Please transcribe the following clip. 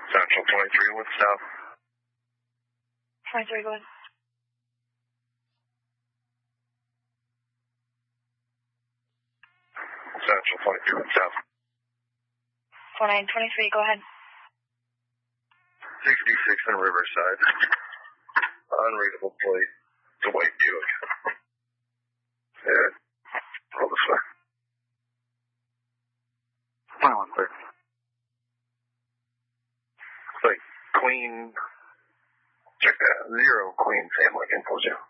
Central 23, what's south? 23, go ahead. Central 23, what's south? 4923, go ahead. 66 in Riverside. Unreadable plate. It's a white Buick. Yeah. Roll this way. 21 clear. It's like Queen. Check that. 0 Queen family info 0.